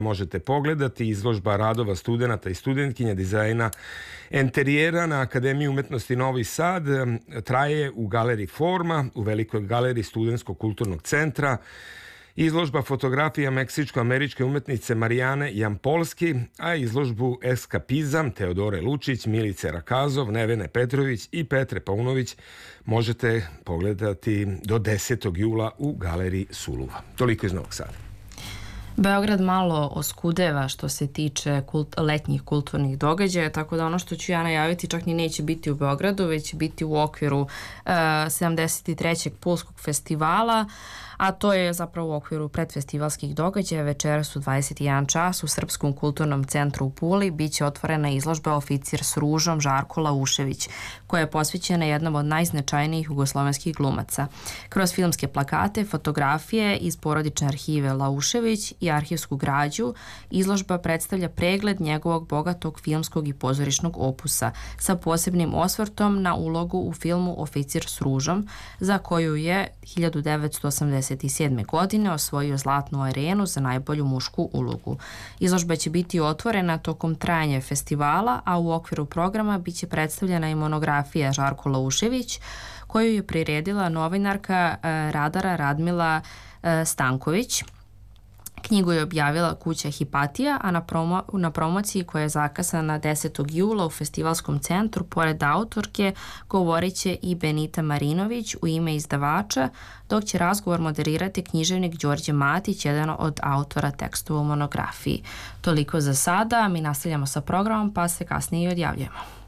možete pogledati. Izložba radova studenta i studentkinja dizajna enterijera na Akademiji umetnosti Novi Sad traje u galeriji Forma, u velikoj galeriji Studentskog kulturnog centra. Izložba fotografija meksičko-američke umetnice Marijane Jampolski, a izložbu Eskapizam Teodore Lučić, Milice Rakazov, Nevene Petrović i Petre Paunović možete pogledati do 10. jula u galeriji Suluva. Toliko iz Novog Sada. Beograd malo oskudeva što se tiče letnjih kulturnih događaja, tako da ono što ću ja najaviti čak ni neće biti u Beogradu, već će biti u okviru 73. Pulskog festivala, a to je zapravo u okviru predfestivalskih događaja. Večeras u 21 čas u Srpskom kulturnom centru u Puli biće otvorena izložba Oficir s ružom Žarko Laušević, koja je posvećena jednom od najznačajnijih jugoslovenskih glumaca. Kroz filmske plakate, fotografije iz porodične arhive Laušević i arhivsku građu, izložba predstavlja pregled njegovog bogatog filmskog i pozorišnog opusa sa posebnim osvrtom na ulogu u filmu Oficir s ružom, za koju je 1987. godine osvojio Zlatnu arenu za najbolju mušku ulogu. Izložba će biti otvorena tokom trajanja festivala, a u okviru programa biće predstavljena i monografija Žarko Laušević, koju je priredila novinarka Radara Radmila Stanković. Knjigu je objavila kuća Hipatija, a na promociji koja je zakasana 10. jula u Festivalskom centru, pored autorke, govorit će i Benita Marinović u ime izdavača, dok će razgovor moderirati književnik Đorđe Matić, jedan od autora tekstova u monografiji. Toliko za sada, mi nastavljamo sa programom pa se kasnije i odjavljujemo.